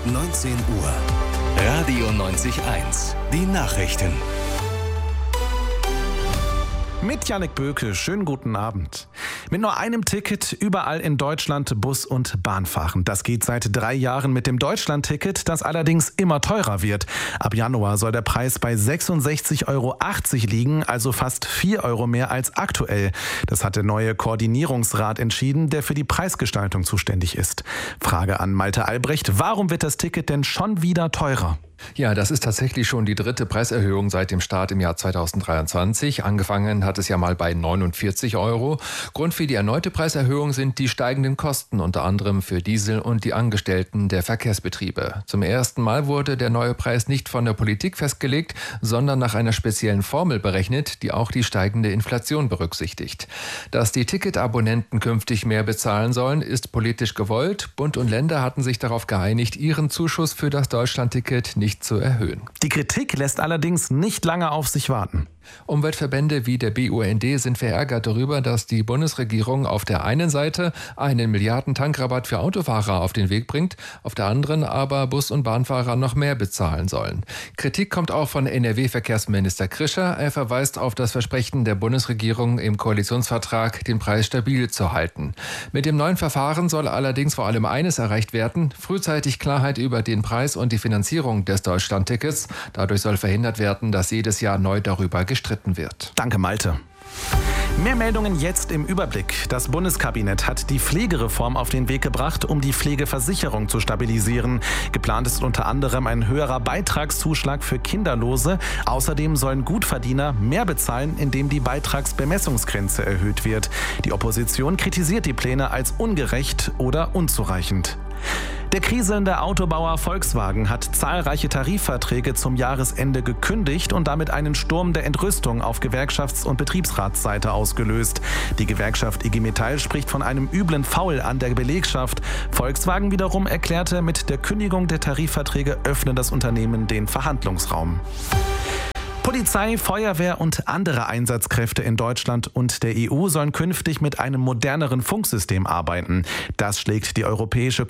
19 Uhr. Radio 90.1. Die Nachrichten. Mit Jannik Böke, schönen guten Abend. Mit nur einem Ticket überall in Deutschland Bus und Bahn fahren. Das geht seit 3 Jahren mit dem Deutschland-Ticket, das allerdings immer teurer wird. Ab Januar soll der Preis bei 66,80 Euro liegen, also fast 4 Euro mehr als aktuell. Das hat der neue Koordinierungsrat entschieden, der für die Preisgestaltung zuständig ist. Frage an Malte Albrecht, warum wird das Ticket denn schon wieder teurer? Ja, das ist tatsächlich schon die 3. Preiserhöhung seit dem Start im Jahr 2023. Angefangen hat es ja mal bei 49 Euro. Grund für die erneute Preiserhöhung sind die steigenden Kosten, unter anderem für Diesel und die Angestellten der Verkehrsbetriebe. Zum ersten Mal wurde der neue Preis nicht von der Politik festgelegt, sondern nach einer speziellen Formel berechnet, die auch die steigende Inflation berücksichtigt. Dass die Ticketabonnenten künftig mehr bezahlen sollen, ist politisch gewollt. Bund und Länder hatten sich darauf geeinigt, ihren Zuschuss für das Deutschlandticket nicht zu erhöhen. Die Kritik lässt allerdings nicht lange auf sich warten. Umweltverbände wie der BUND sind verärgert darüber, dass die Bundesregierung auf der einen Seite einen Milliarden-Tankrabatt für Autofahrer auf den Weg bringt, auf der anderen aber Bus- und Bahnfahrer noch mehr bezahlen sollen. Kritik kommt auch von NRW-Verkehrsminister Krischer. Er verweist auf das Versprechen der Bundesregierung im Koalitionsvertrag, den Preis stabil zu halten. Mit dem neuen Verfahren soll allerdings vor allem eines erreicht werden: frühzeitig Klarheit über den Preis und die Finanzierung des Deutschlandtickets. Dadurch soll verhindert werden, dass jedes Jahr neu darüber gestritten wird. Danke, Malte. Mehr Meldungen jetzt im Überblick. Das Bundeskabinett hat die Pflegereform auf den Weg gebracht, um die Pflegeversicherung zu stabilisieren. Geplant ist unter anderem ein höherer Beitragszuschlag für Kinderlose. Außerdem sollen Gutverdiener mehr bezahlen, indem die Beitragsbemessungsgrenze erhöht wird. Die Opposition kritisiert die Pläne als ungerecht oder unzureichend. Der kriselnde Autobauer Volkswagen hat zahlreiche Tarifverträge zum Jahresende gekündigt und damit einen Sturm der Entrüstung auf Gewerkschafts- und Betriebsratsseite ausgelöst. Die Gewerkschaft IG Metall spricht von einem üblen Foul an der Belegschaft. Volkswagen wiederum erklärte, mit der Kündigung der Tarifverträge öffne das Unternehmen den Verhandlungsraum. Polizei, Feuerwehr und andere Einsatzkräfte in Deutschland und der EU sollen künftig mit einem moderneren Funksystem arbeiten. Das schlägt die Europäische